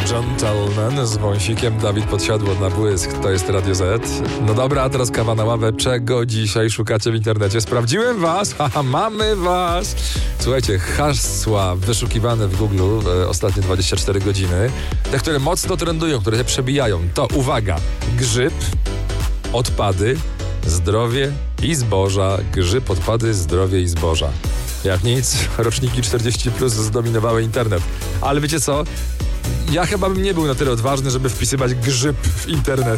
Gentleman z wąsikiem, Dawid Podsiadło na błysk. To jest Radio Z. No dobra, a teraz kawa na ławę. Czego dzisiaj szukacie w internecie? Sprawdziłem was! Haha, mamy was! Słuchajcie, hasła wyszukiwane w Google ostatnie 24 godziny, te, które mocno trendują, które się przebijają, to uwaga, grzyb, odpady, zdrowie i zboża. Grzyb, odpady, zdrowie i zboża. Jak nic, roczniki 40+ zdominowały internet. Ale wiecie co? Ja chyba bym nie był na tyle odważny, żeby wpisywać grzyb w internet.